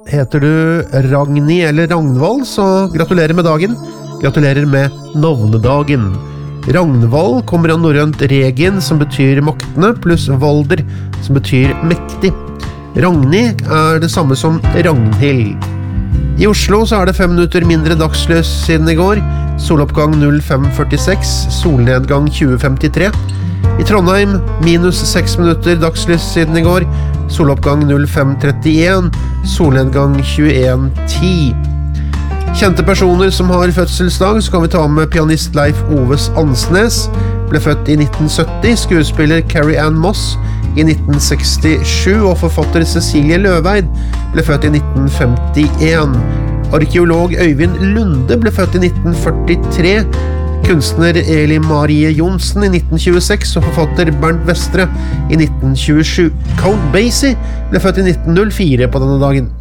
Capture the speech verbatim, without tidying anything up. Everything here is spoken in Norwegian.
Heter du Ragnhild eller Ragnvald, så gratulerer med dagen. Gratulerer med navnedagen. Ragnvald kommer av norrønt regin, som betyr maktene, pluss valder, som betyr mektig. Ragnhild er det samme som Ragnhild. I Oslo så er det fem minutter mindre dagslys siden i går. Soloppgang fem førtiseks, solnedgang tjue femtitre. I Trondheim minus seks minutter dagslys siden i går. Soloppgang fem trettien, solnedgang tjueen ti. Kjente personer som har fødselsdag, så kan vi ta med pianist Leif Oves Ansnes. Ble født i nitten sytti, skuespiller Carrie Ann Moss i nitten sekstisju, og forfatter Cecilie Løveid ble født i nitten femtien. Arkeolog Øyvind Lunde ble født i nitten førtitre. Kunstner Eli Marie Jonsen i nitten tjueseks og forfatter Bernt Vestre i nitten tjuesju. Count Basie ble født i nitten null fire på denne dagen.